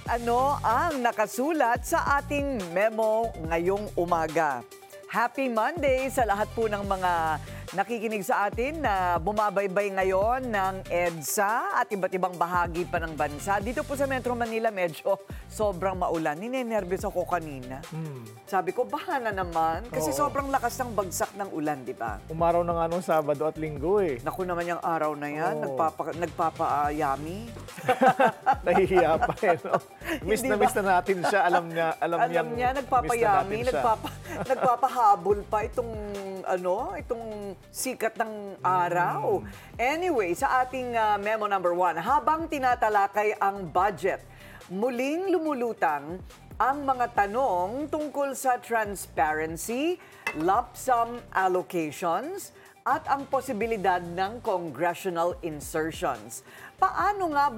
ano ang nakasulat sa ating memo ngayong umaga. Happy Monday sa lahat po ng mga nakikinig sa atin na bumabaybay ngayon ng EDSA at iba't ibang bahagi pa ng bansa. Dito po sa Metro Manila medyo sobrang maulan. Ninenervyos ako kanina. Sabi ko, baha na naman. Kasi sobrang lakas ng bagsak ng ulan, di ba? Umaraw na nga nung Sabado at Linggo eh. Naku naman yung araw na yan, Oo. nagpapa-yummy. Nahihiya pa eh, no? Miss Hindi na ba? miss na natin siya. Alam niya, Alam niya, miss na nagpapayami, natin siya. nagpapahabol pa itong sikat ng araw. Anyway, sa ating memo number 1, habang tinatalakay ang budget, muling lumulutang ang mga tanong tungkol sa transparency, lump sum allocations, at ang posibilidad ng congressional insertions. Paano nga